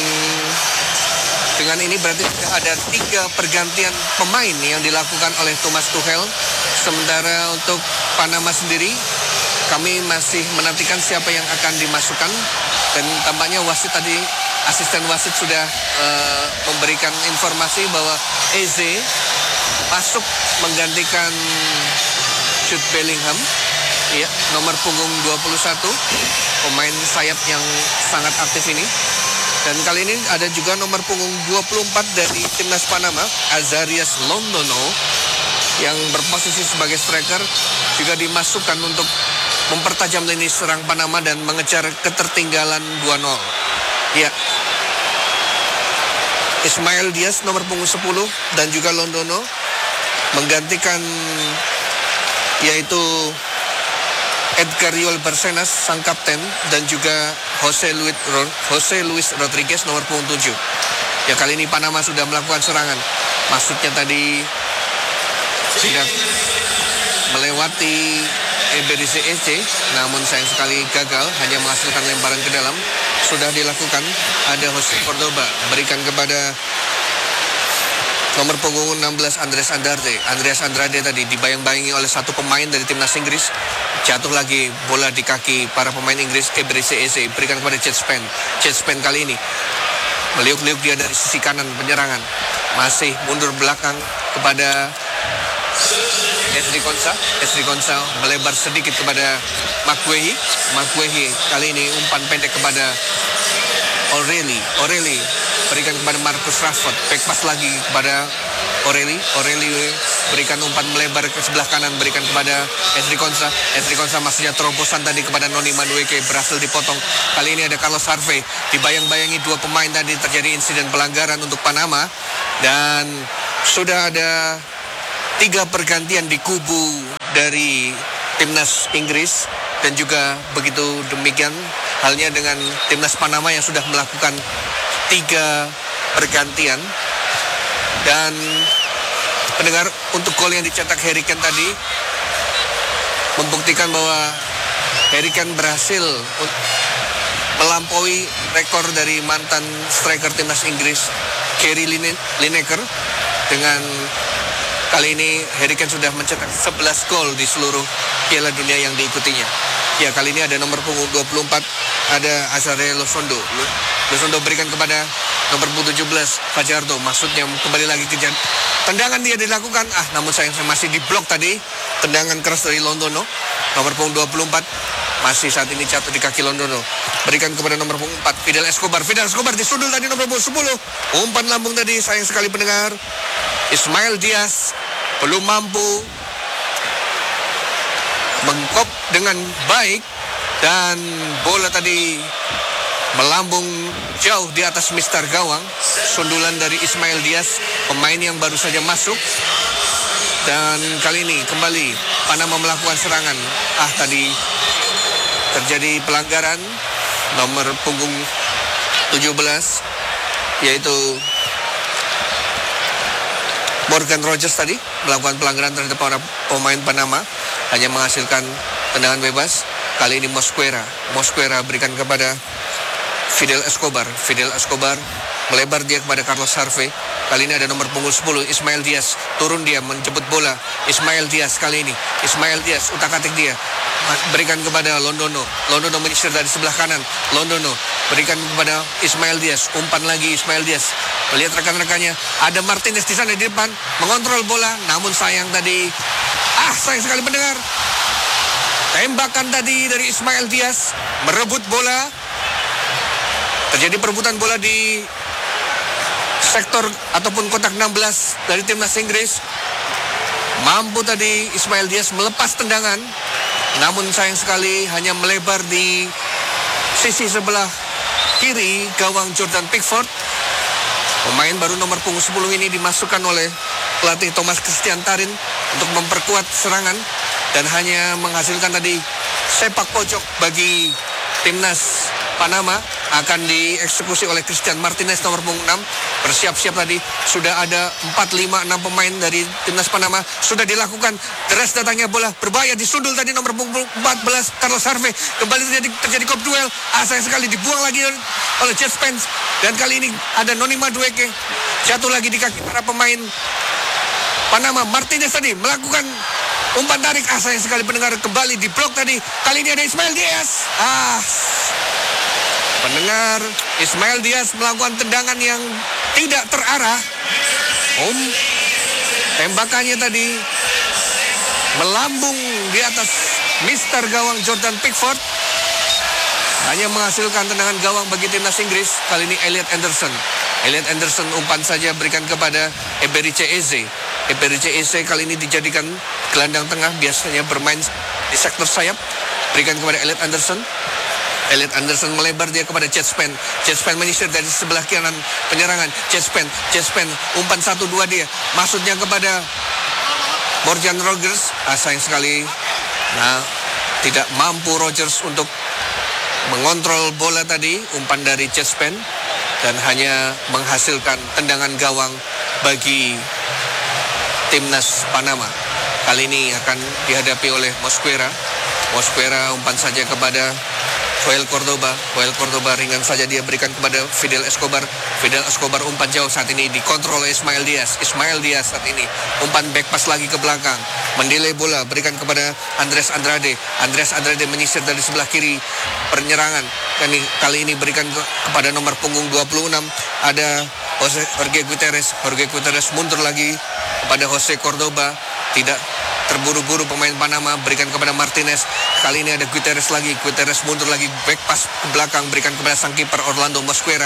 dengan ini berarti ada 3 pergantian pemain yang dilakukan oleh Thomas Tuchel. Sementara untuk Panama sendiri, kami masih menantikan siapa yang akan dimasukkan. Dan tampaknya wasit tadi, asisten wasit sudah memberikan informasi bahwa Eze masuk menggantikan Jude Bellingham. Ya, nomor punggung 21, pemain sayap yang sangat aktif ini. Dan kali ini ada juga nomor punggung 24 dari timnas Panama, Azarias Londono, yang berposisi sebagai striker, juga dimasukkan untuk mempertajam lini serang Panama dan mengejar ketertinggalan 2-0. Ya, Ismail Diaz nomor punggung 10 dan juga Londono menggantikan yaitu Edgar Riol Bersenas sang kapten dan juga Jose Luis Rodriguez nomor punggung 7. Ya, kali ini Panama sudah melakukan serangan. Maksudnya tadi sudah melewati Eberice Eze, namun sayang sekali gagal, hanya menghasilkan lemparan ke dalam. Sudah dilakukan, ada Jose Cordoba berikan kepada nomor punggung 16 Andreas Andrade tadi dibayang-bayangi oleh satu pemain dari timnas Inggris. Jatuh lagi bola di kaki para pemain Inggris. Eberice Eze berikan kepada Jet Spence. Jet Spence kali ini meliuk-liuk dia dari sisi kanan penyerangan. Masih mundur belakang kepada Esri Konsa melebar sedikit kepada Makwehi kali ini umpan pendek kepada Oreli berikan kepada Marcus Rashford. Back pass lagi kepada Oreli berikan umpan melebar ke sebelah kanan, berikan kepada Esri Konsa maksudnya terobosan tadi kepada Noni Madueke, berhasil dipotong. Kali ini ada Carlos Harvey, dibayang-bayangi 2 pemain tadi, terjadi insiden pelanggaran untuk Panama. Dan sudah ada 3 pergantian di kubu dari timnas Inggris. Dan juga begitu demikian halnya dengan timnas Panama yang sudah melakukan 3 pergantian. Dan pendengar, untuk gol yang dicetak Harry Kane tadi membuktikan bahwa Harry Kane berhasil melampaui rekor dari mantan striker timnas Inggris Gary Lineker. Dengan kali ini Harry Kane sudah mencetak 11 gol di seluruh Piala Dunia yang diikutinya. Ya, kali ini ada nomor punggung 24, ada Azare Losondo berikan kepada nomor punggung 17 Fajardo, maksudnya kembali lagi ke tendangan dia dilakukan, namun sayang masih diblok tadi. Tendangan keras dari Londono, nomor punggung 24 masih saat ini jatuh di kaki Londono. Berikan kepada nomor punggung 4 Fidel Escobar disundul tadi nomor punggung 10. Umpan lambung tadi, sayang sekali pendengar. Ismail Diaz belum mampu mengkop dengan baik dan bola tadi melambung jauh di atas mistar gawang. Sundulan dari Ismail Diaz, pemain yang baru saja masuk. Dan kali ini kembali Panama melakukan serangan. Tadi terjadi pelanggaran nomor punggung 17 yaitu Morgan Rogers tadi melakukan pelanggaran terhadap para pemain Panama. hanya menghasilkan tendangan bebas. Kali ini Mosquera berikan kepada Fidel Escobar melebar dia kepada Carlos Harvey. Kali ini ada nomor punggung 10 Ismail Diaz, turun dia menjemput bola. Ismail Diaz utak-atik dia berikan kepada Londono menyisir dari sebelah kanan. Londono berikan kepada Ismail Diaz, umpan lagi Ismail Diaz. Melihat rekan-rekannya, ada Martinez di sana di depan mengontrol bola, namun sayang sekali pendengar. Tembakan tadi dari Ismail Diaz merebut bola. Terjadi perebutan bola di sektor ataupun kotak 16 dari timnas Inggris. Mampu tadi Ismail Diaz melepas tendangan, namun sayang sekali hanya melebar di sisi sebelah kiri gawang Jordan Pickford. Pemain baru nomor punggung 10 ini dimasukkan oleh pelatih Thomas Christian Tarin untuk memperkuat serangan dan hanya menghasilkan tadi sepak pojok bagi timnas Panama. Akan dieksekusi oleh Christian Martinez nomor punggung 6. Bersiap-siap tadi sudah ada 4, 5, 6 pemain dari timnas Panama sudah dilakukan. Deras datangnya bola berbahaya, disundul tadi nomor punggung 14 Carlos Harvey. Kembali terjadi kop duel. Sayang sekali dibuang lagi oleh Jet Spence. Dan kali ini ada Noni Madueke jatuh lagi di kaki para pemain Panama. Martinez tadi melakukan umpan tarik. Sayang sekali pendengar, kembali diblok tadi. Kali ini ada Ismail Diaz. Pendengar, Ismail Diaz melakukan tendangan yang tidak terarah. Tembakannya tadi melambung di atas Mister gawang Jordan Pickford. Hanya menghasilkan tendangan gawang bagi timnas Inggris. Kali ini Elliot Anderson umpan saja berikan kepada Eberiche Eze. Eberiche Eze kali ini dijadikan gelandang tengah, biasanya bermain di sektor sayap. Berikan kepada Elliot Anderson melebar dia kepada Jet Spence. Jet Spence menyisir dari sebelah kanan penyerangan. Jet Spence umpan 1-2 dia. Maksudnya kepada Morgan Rogers. Sayang sekali. Tidak mampu Rogers untuk mengontrol bola tadi. Umpan dari Jet Spence. Dan hanya menghasilkan tendangan gawang bagi timnas Panama. Kali ini akan dihadapi oleh Mosquera umpan saja kepada Joel Cordoba ringan saja dia berikan kepada Fidel Escobar umpan jauh saat ini dikontrol oleh Ismail Diaz saat ini umpan back pass lagi ke belakang, mendelay bola berikan kepada Andres Andrade menyisir dari sebelah kiri penyerangan. Kali ini berikan kepada nomor punggung 26 ada Jorge Gutierrez mundur lagi kepada Jose Cordoba. Tidak terburu-buru pemain Panama, berikan kepada Martinez. Kali ini ada Gutierrez mundur lagi, back pass ke belakang, berikan kepada sang kiper Orlando Mosquera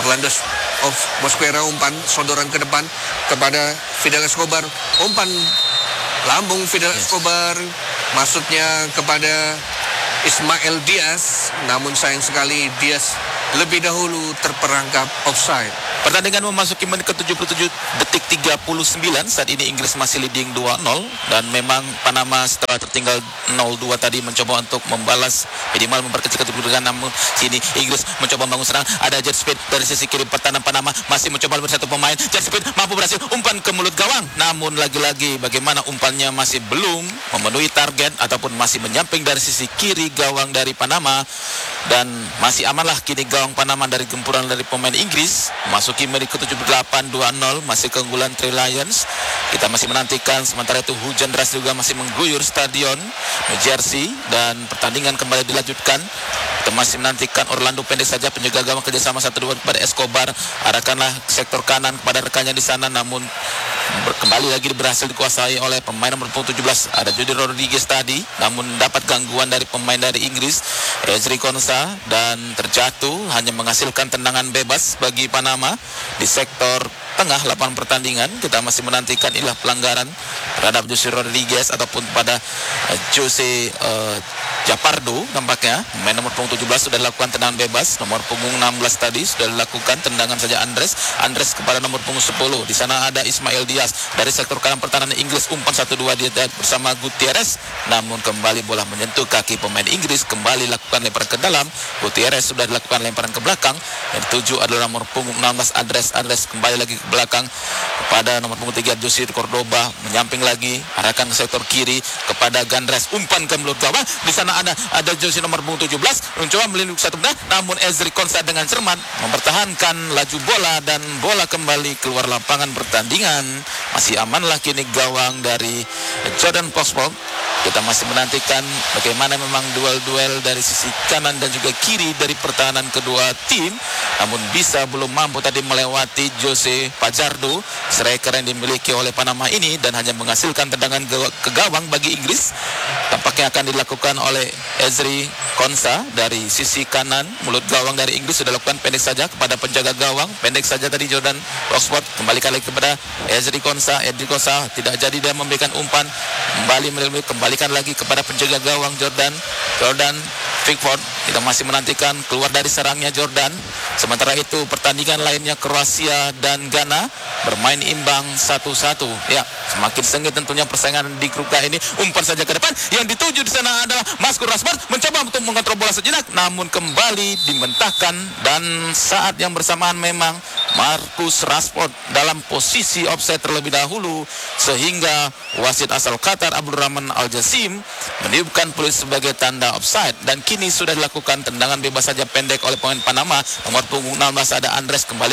umpan sodoran ke depan kepada Fidel Escobar, umpan lambung Fidel Escobar maksudnya kepada Ismail Diaz, namun sayang sekali Diaz lebih dahulu terperangkap offside. Pertandingan memasuki menit ke-77 detik 39. Saat ini Inggris masih leading 2-0 dan memang Panama setelah tertinggal 0-2 tadi mencoba untuk membalas, minimal memperkecil kedudukan, namun sini Inggris mencoba membangun serangan. Ada Jet Spence dari sisi kiri pertahanan Panama masih mencoba bersatu pemain. Jet Spence mampu berhasil umpan ke mulut gawang, namun lagi-lagi bagaimana umpannya masih belum memenuhi target ataupun masih menyamping dari sisi kiri gawang dari Panama. Dan masih amanlah kini gawang Panama dari gempuran dari pemain Inggris. Masuki menit ke-78 2-0, masih keunggulan Three Lions. Kita masih menantikan, sementara itu hujan deras juga masih mengguyur stadion New Jersey dan pertandingan kembali dilanjutkan. Kita masih menantikan Orlando pendek saja penjaga gawang kerjasama 1-2 kepada Escobar, arahkanlah sektor kanan kepada rekannya di sana, namun kembali lagi berhasil dikuasai oleh pemain nomor 17 ada Jody Rodriguez tadi, namun dapat gangguan dari pemain dari Inggris Ezri Konsa dan terjatuh, hanya menghasilkan tendangan bebas bagi Panama di sektor tengah lapangan pertandingan. Kita masih menantikan inilah pelanggaran terhadap Jose Rodriguez ataupun pada Jose Japardo nampaknya. Pemain nomor punggung 17 sudah dilakukan tendangan bebas, nomor punggung 16 tadi sudah dilakukan tendangan saja Andres kepada nomor punggung 10. Di sana ada Ismail Diaz dari sektor kanan pertahanan Inggris, umpan 1-2 dia bersama Gutierrez, namun kembali bola menyentuh kaki pemain Inggris, kembali lakukan lemparan ke dalam. Gutierrez sudah dilakukan lemparan ke belakang, yang dituju adalah nomor punggung 16 Andres kembali lagi ke belakang kepada nomor punggung 3 Jose Cordoba, menyamping lagi, arahkan ke sektor kiri kepada Gandres, umpan ke mulut gawang. Di sana ada Jose nomor punggung 17 mencoba melindungi satu benda, namun Ezri Konsa dengan cermat mempertahankan laju bola dan bola kembali keluar lapangan pertandingan. Masih amanlah kini gawang dari Jordan Foxball. Kita masih menantikan bagaimana memang duel-duel dari sisi kanan dan juga kiri dari pertahanan kedua tim. Namun bisa belum mampu tadi melewati Jose Pajardo, striker yang dimiliki oleh Panama ini, dan hanya menghasilkan tendangan ke gawang bagi Inggris. Tampaknya akan dilakukan oleh Ezri Konsa dari sisi kanan. Mulut gawang dari Inggris sudah lakukan pendek saja kepada penjaga gawang. Pendek saja tadi Jordan Oxford. Kembalikan lagi kepada Ezri Konsa. Ezri Konsa tidak jadi dia memberikan umpan. Kembalikan lagi kepada penjaga gawang Jordan Pickford. Kita masih menantikan keluar dari serangnya Jordan. Sementara itu pertandingan lainnya Kroasia dan Ghana bermain imbang 1-1. Ya, semakin sengit tentunya persaingan di grup K ini. Umpan saja ke depan. Yang dituju di sana adalah Marcus Rashford mencoba untuk mengontrol bola sejenak, namun kembali dimentahkan, dan saat yang bersamaan memang Marcus Rashford dalam posisi offside terlebih dahulu, sehingga wasit asal Qatar Abdurrahman Al-Jassim meniupkan peluit sebagai tanda offside, dan kini sudah dilakukan tendangan bebas saja pendek oleh pemain Panama. Nomor punggung 16 ada Andres, kembali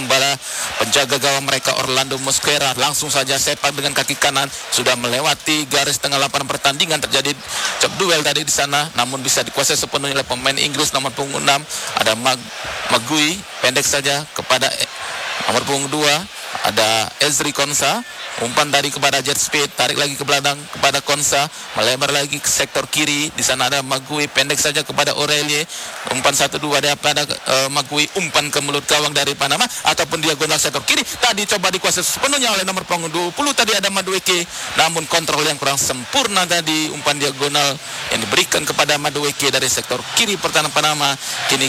penjaga gawang mereka Orlando Mosquera, langsung saja sepak dengan kaki kanan, sudah melewati garis tengah lapangan pertandingan. Terjadi cop duel tadi di sana, namun bisa dikuasai sepenuhnya oleh pemain Inggris. Nomor punggung 6 ada Magui, pendek saja kepada nomor punggung 2 ada Ezri Konsa. Umpan tadi kepada Jet Speed, tarik lagi ke belakang kepada Konsa, melebar lagi ke sektor kiri. Di sana ada Magui, pendek saja kepada Aurelie. Umpan 1-2 daripada Magui, umpan ke mulut gawang dari Panama ataupun diagonal sektor kiri. Tadi coba dikuasai sepenuhnya oleh nomor punggung 20 tadi ada Madueke, namun kontrol yang kurang sempurna tadi. Umpan diagonal yang diberikan kepada Madueke dari sektor kiri pertahanan Panama. Kini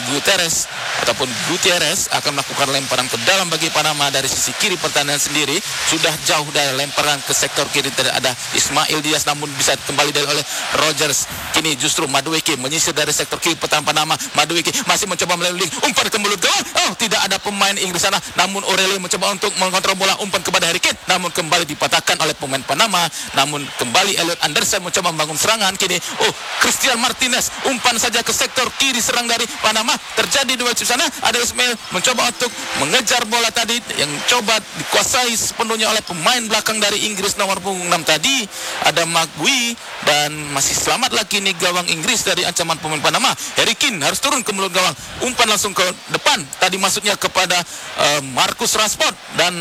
Gutierrez akan melakukan lemparan ke dalam bagi Panama dari sisi kiri pertahanan sendiri. Sudah jauh dari lemparan ke sektor kiri tidak ada Ismail Diaz, namun bisa kembali dari oleh Rogers. Kini justru Madueke menyisir dari sektor kiri pertahanan Panama. Madueke masih mencoba melalui umpan ke mulut gawang. Tidak ada pemain Inggris sana, namun Aurelie mencoba untuk mengontrol bola, umpan kepada Harry Kane, namun kembali dipatahkan oleh pemain Panama. Namun kembali Elliot Anderson mencoba membangun serangan. Kini Christian Martinez, umpan saja ke sektor kiri serang dari Panama. Terjadi duel di sana, ada Ismail mencoba untuk mengejar bola tadi yang coba dikuasai sepenuhnya oleh pemain belakang dari Inggris nomor punggung 6 tadi ada Magui, dan masih selamat lagi nih gawang Inggris dari ancaman pemain Panama. Harry Kane harus turun ke mulut gawang, umpan langsung ke depan tadi masuknya kepada Marcus Rashford, dan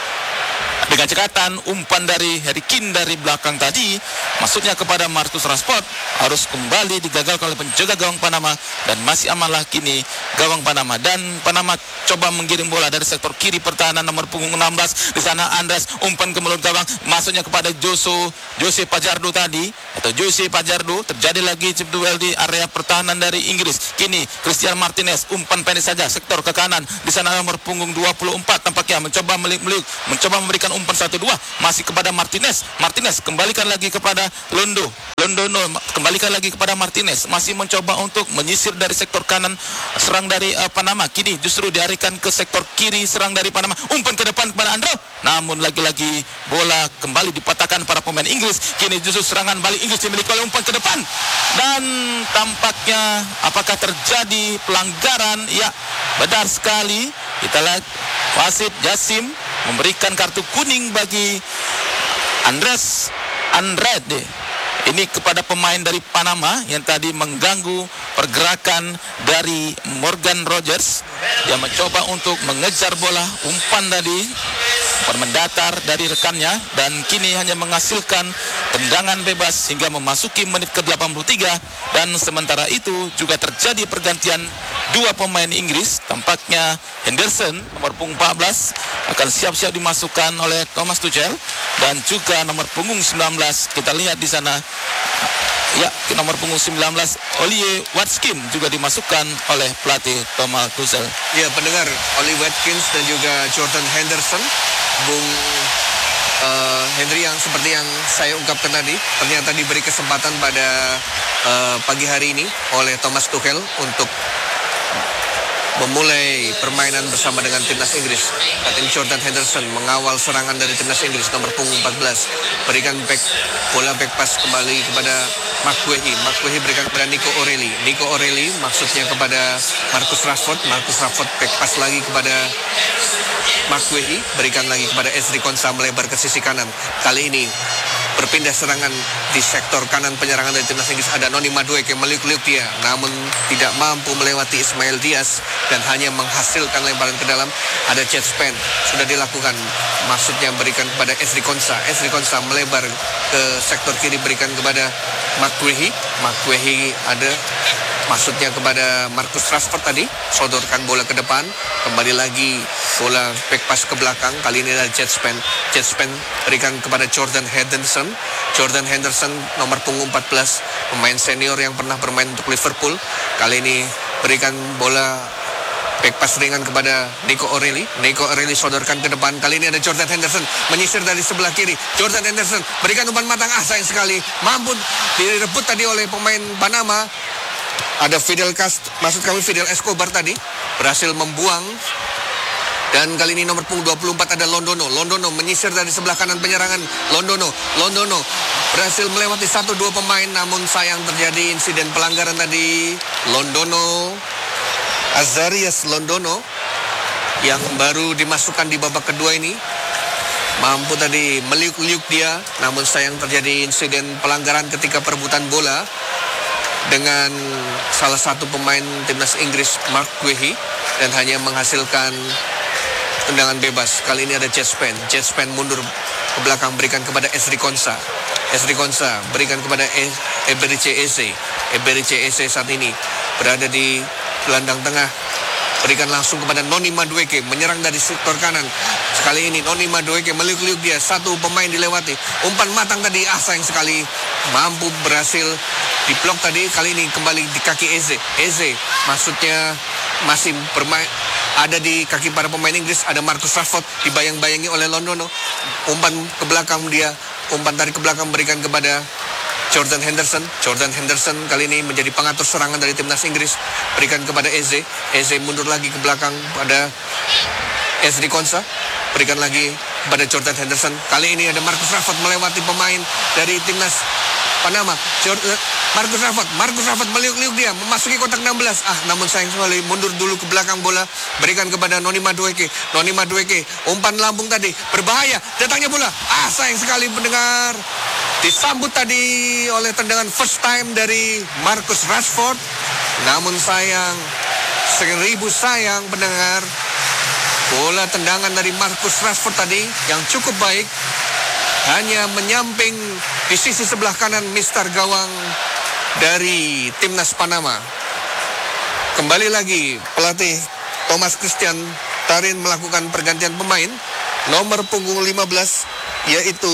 dengan cekatan umpan dari Harry Kane dari belakang tadi masuknya kepada Marcus Rashford harus kembali digagalkan oleh penjaga gawang Panama, dan masih amanlah kini gawang Panama. Dan Panama coba menggiring bola dari sektor kiri pertahanan nomor punggung 16. Di sana Andres, umpan ke mulut gawang, masuknya kepada Jose Pajardo tadi, atau Jose Pajardo. Terjadi lagi chip duel di area pertahanan dari Inggris. Kini Christian Martinez, umpan pendek saja sektor ke kanan. Di sana nomor punggung 24 tampaknya mencoba mencoba memberikan umpan 1-2 masih kepada Martinez. Kembalikan lagi kepada Londo, kembalikan lagi kepada Martinez, masih mencoba untuk menyisir dari sektor kanan serang dari Panama. Kini justru diarahkan ke sektor kiri serang dari Panama, umpan ke depan kepada Andro, namun lagi-lagi bola kembali dipatahkan para pemain Inggris. Kini justru serangan balik Inggris dimiliki oleh umpan ke depan, dan tampaknya apakah terjadi pelanggaran? Ya, benar sekali. Kita lihat wasit Jassim memberikan kartu kuning bagi Andres Andrade ini kepada pemain dari Panama yang tadi mengganggu pergerakan dari Morgan Rogers yang mencoba untuk mengejar bola. Umpan tadi mendatar dari rekannya, dan kini hanya menghasilkan tendangan bebas hingga memasuki menit ke-83. Dan sementara itu juga terjadi pergantian dua pemain Inggris. Tampaknya Henderson nomor punggung 14 akan siap-siap dimasukkan oleh Thomas Tuchel, dan juga nomor punggung 19 kita lihat di sana ya, nomor punggung 19 Ollie Watkins juga dimasukkan oleh pelatih Thomas Tuchel. Ya, pendengar, Ollie Watkins dan juga Jordan Henderson, Bung Henry, yang seperti yang saya ungkapkan tadi, ternyata diberi kesempatan pada pagi hari ini oleh Thomas Tuchel untuk memulai permainan bersama dengan timnas Inggris. Kapten Jordan Henderson mengawal serangan dari timnas Inggris nomor punggung 14. Berikan bola back pass kembali kepada McGuehi. McGuehi berikan kepada Nico O'Reilly. Nico O'Reilly maksudnya kepada Marcus Rashford. Marcus Rashford back pass lagi kepada McGuehi. Berikan lagi kepada Ezri Konsa melebar ke sisi kanan. Kali ini berpindah serangan di sektor kanan penyerangan dari timnas Inggris. Ada Noni Madueke meliuk-liuk dia, namun tidak mampu melewati Ismail Diaz dan hanya menghasilkan lemparan ke dalam. Ada Jet Span sudah dilakukan, maksudnya berikan kepada Ezri Konsa. Ezri Konsa melebar ke sektor kiri, berikan kepada McGuehi. McGuehi ada maksudnya kepada Marcus Rashford tadi, sodorkan bola ke depan, kembali lagi bola back pass ke belakang. Kali ini adalah Jet Span. Jet Span berikan kepada Jordan Henderson. Jordan Henderson nomor punggung 14, pemain senior yang pernah bermain untuk Liverpool. Kali ini berikan bola back pass ringan kepada Nico O'Reilly. Nico O'Reilly sodorkan ke depan. Kali ini ada Jordan Henderson menyisir dari sebelah kiri. Jordan Henderson berikan umpan matang. Sayang sekali mampu direbut tadi oleh pemain Panama. Ada Fidel Escobar tadi berhasil membuang. Dan kali ini nomor punggung 24 ada Londono. Londono menyisir dari sebelah kanan penyerangan. Londono berhasil melewati 1-2 pemain, namun sayang terjadi insiden pelanggaran tadi. Azarias Londono yang baru dimasukkan di babak kedua ini mampu tadi meliuk-liuk dia, namun sayang terjadi insiden pelanggaran ketika perebutan bola dengan salah satu pemain timnas Inggris, Mark Guehi, dan hanya menghasilkan tendangan bebas. Kali ini ada Jet Span. Jet Span mundur ke belakang, berikan kepada Ezri Konsa. Ezri Konsa berikan kepada Eberice Eze. Eberice Eze saat ini berada di gelandang tengah. Berikan langsung kepada Noni Madueke, menyerang dari sektor kanan. Sekali ini Noni Madueke meliuk-liuk dia, satu pemain dilewati. Umpan matang tadi, sayang sekali mampu berhasil diblok tadi. Kali ini kembali di kaki Eze. Eze maksudnya masih bermain ada di kaki para pemain Inggris. Ada Marcus Rashford dibayang-bayangi oleh Londono. Umpan ke belakang dia, umpan tarik ke belakang berikan kepada Jordan Henderson. Jordan Henderson kali ini menjadi pengatur serangan dari timnas Inggris. Berikan kepada Eze. Eze mundur lagi ke belakang pada Ezri Konsa. Berikan lagi kepada Jordan Henderson. Kali ini ada Marcus Rashford melewati pemain dari timnas Panama. Marcus Rashford meliuk-liuk dia, memasuki kotak 16. Namun sayang sekali mundur dulu ke belakang bola. Berikan kepada Noni Madueke. Noni Madueke, umpan lambung tadi, berbahaya. Datangnya bola. Sayang sekali pendengar. Disambut tadi oleh tendangan first time dari Marcus Rashford. Namun sayang, 1000 sayang pendengar. Bola tendangan dari Marcus Rashford tadi yang cukup baik hanya menyamping di sisi sebelah kanan mister gawang dari timnas Panama. Kembali lagi pelatih Thomas Christian Tarin melakukan pergantian pemain. Nomor punggung 15 yaitu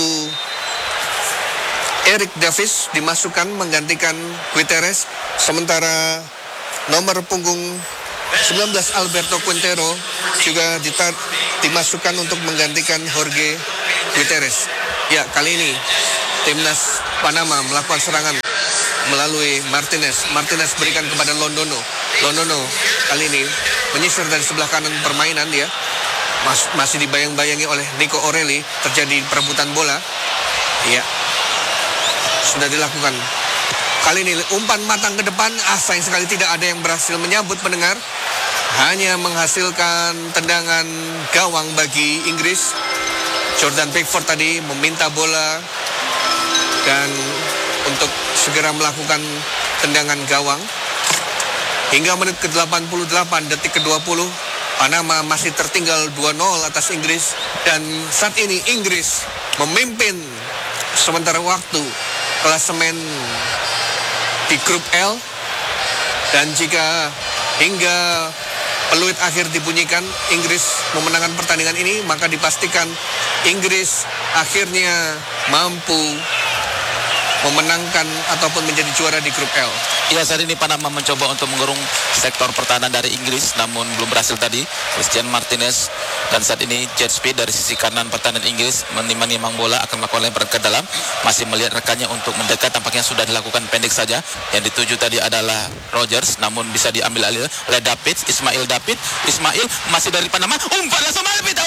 Eric Davis dimasukkan menggantikan Guterres, sementara nomor punggung 19 Alberto Quintero juga dimasukkan untuk menggantikan Jorge Guterres. Ya, kali ini timnas Panama melakukan serangan melalui Martinez. Martinez berikan kepada Londono. Londono kali ini menyisir dari sebelah kanan permainan dia. Masih dibayang-bayangi oleh Nico O'Reilly. Terjadi perebutan bola. Ya, sudah dilakukan. Kali ini umpan matang ke depan. Sayang sekali tidak ada yang berhasil menyambut pendengar. Hanya menghasilkan tendangan gawang bagi Inggris. Jordan Pickford tadi meminta bola dan untuk segera melakukan tendangan gawang. Hingga menit ke-88, detik ke-20, Panama masih tertinggal 2-0 atas Inggris. Dan saat ini Inggris memimpin sementara waktu klasemen di grup L. Dan jika hingga peluit akhir dibunyikan Inggris memenangkan pertandingan ini, maka dipastikan Inggris akhirnya mampu memenangkan ataupun menjadi juara di grup L. Ya, saat ini Panama mencoba untuk mengurung sektor pertahanan dari Inggris, namun belum berhasil tadi. Christian Martinez dan saat ini Jet Speed dari sisi kanan pertahanan Inggris menimang-nimang bola, akan melakukan lemparan ke dalam, masih melihat rekannya untuk mendekat, tampaknya sudah dilakukan pendek saja. Yang dituju tadi adalah Rogers, namun bisa diambil alih oleh David, Ismail David. Ismail masih dari Panama, umpan langsung David.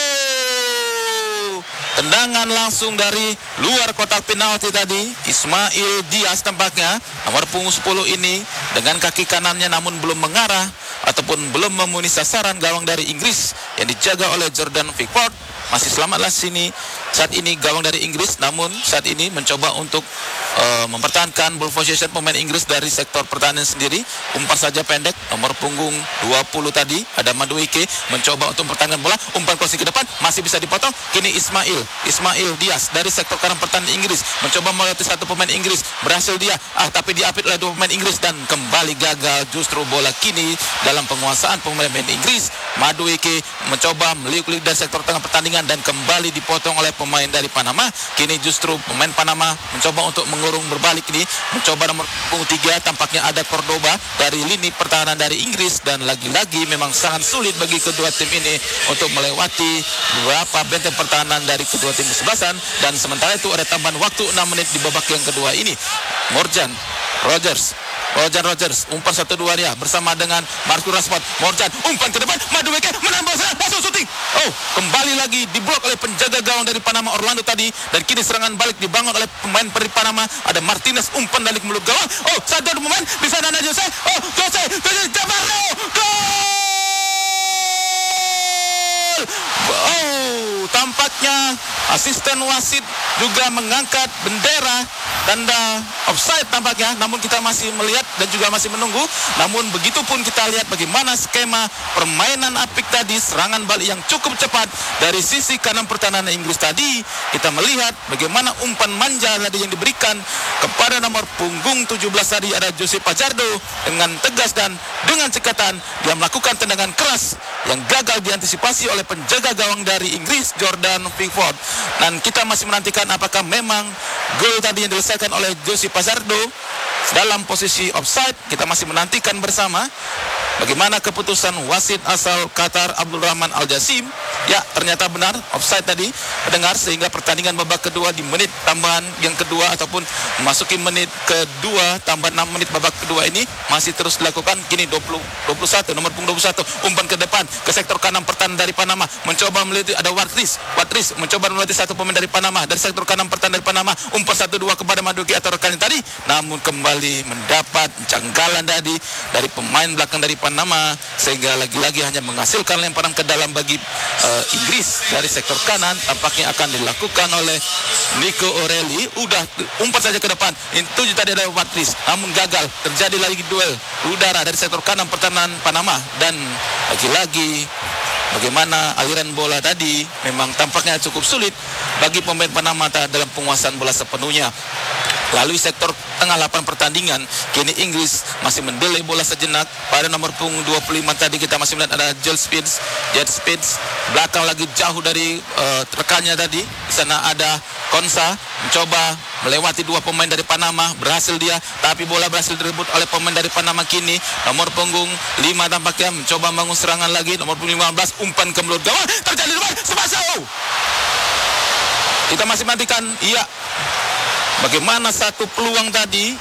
Tendangan langsung dari luar kotak penalti tadi. Ismail Diaz tampaknya nomor punggung 10 ini dengan kaki kanannya namun belum mengarah ataupun belum memenuhi sasaran gawang dari Inggris yang dijaga oleh Jordan Pickford. Masih selamatlah sini saat ini gawang dari Inggris, namun saat ini mencoba untuk mempertahankan ball possession pemain Inggris dari sektor pertahanan sendiri. Umpan saja pendek, nomor punggung 20 tadi ada Madueke mencoba untuk mempertahankan bola, umpan crossing ke depan masih bisa dipotong. Kini Ismail Diaz dari sektor kanan pertahanan Inggris mencoba melewati satu pemain Inggris, berhasil dia tapi diapit oleh dua pemain Inggris dan kembali gagal. Justru bola kini dalam penguasaan pemain Inggris. Madueke mencoba meliuk-liuk dari sektor tengah pertandingan dan kembali dipotong oleh pemain dari Panama. Kini justru pemain Panama mencoba untuk mengurung berbalik ini, mencoba nomor punggung 3, tampaknya ada Cordoba dari lini pertahanan dari Inggris, dan lagi-lagi memang sangat sulit bagi kedua tim ini untuk melewati beberapa benteng pertahanan dari kedua tim kesebelasan. Dan sementara itu ada tambahan waktu 6 menit di babak yang kedua ini. Morgan Rogers umpan 1-2 dia bersama dengan Marcus Rashford. Morgan umpan ke depan, Madueke menambah langsung syuting. Kembali lagi diblok oleh penjaga gawang dari Panama Orlando tadi, dan kini serangan balik dibangun oleh pemain dari Panama. Ada Martinez, umpan dari mulut gawang. Satu pemain di sana ada Jose Gavarro. Gol! Tampaknya asisten wasit juga mengangkat bendera tanda offside tampaknya, namun kita masih melihat dan juga masih menunggu. Namun begitupun kita lihat bagaimana skema permainan apik tadi, serangan balik yang cukup cepat dari sisi kanan pertahanan Inggris tadi. Kita melihat bagaimana umpan manja tadi yang diberikan kepada nomor punggung 17 tadi ada Jose Pajardo, dengan tegas dan dengan cekatan dia melakukan tendangan keras yang gagal diantisipasi oleh penjaga gawang dari Inggris Jordan Pickford. Dan kita masih menantikan apakah memang gol tadi yang diselesaikan oleh Jose Pajardo dalam posisi offside. Kita masih menantikan bersama bagaimana keputusan wasit asal Qatar Abdul Rahman Al Jassim. Ya, ternyata benar offside tadi mendengar, sehingga pertandingan babak kedua di menit tambahan yang kedua ataupun memasuki menit kedua tambah 6 menit babak kedua ini masih terus dilakukan. Kini 21 nomor punggung 21 umpan ke depan ke sektor kanan pertahanan dari Panama, mencoba melewati ada Watrice mencoba melewati satu pemain dari Panama dari sektor kanan pertahanan dari Panama, umpan 1-2 kepada Madueke atau rekannya tadi, namun kembali mendapat janggalan tadi dari pemain belakang dari Panama, sehingga lagi-lagi hanya menghasilkan lemparan ke dalam bagi Inggris dari sektor kanan. Tampaknya akan dilakukan oleh Nico O'Reilly. Udah umpan saja ke depan, itu tadi ada Watrice, namun gagal. Terjadi lagi duel udara dari sektor kanan pertahanan Panama, dan lagi-lagi bagaimana aliran bola tadi memang tampaknya cukup sulit bagi pemain Panama dalam penguasaan bola sepenuhnya. Lalu sektor tengah 8 pertandingan, kini Inggris masih mendelay bola sejenak pada nomor punggung 25 tadi. Kita masih melihat ada Jet Speed belakang lagi jauh dari rekannya tadi. Di sana ada Konsa mencoba melewati dua pemain dari Panama, berhasil dia, tapi bola berhasil direbut oleh pemain dari Panama. Kini nomor punggung 5 tampaknya mencoba membangun serangan lagi. Nomor punggung 15 umpan ke mulut gawang, terjadi luar Sebastião. Kita masih menantikan bagaimana satu peluang tadi